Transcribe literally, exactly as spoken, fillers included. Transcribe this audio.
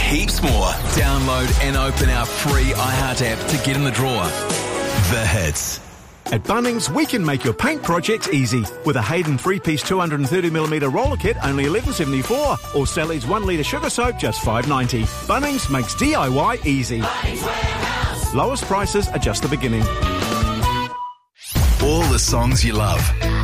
heaps more. Download and open our free iHeart app to get in the draw. The Hits. At Bunnings, we can make your paint projects easy. With a Hayden three-piece two hundred thirty millimetre roller kit, only eleven seventy-four, or Sally's one litre sugar soap, just five ninety. Bunnings makes D I Y easy. Lowest prices are just the beginning. All the songs you love.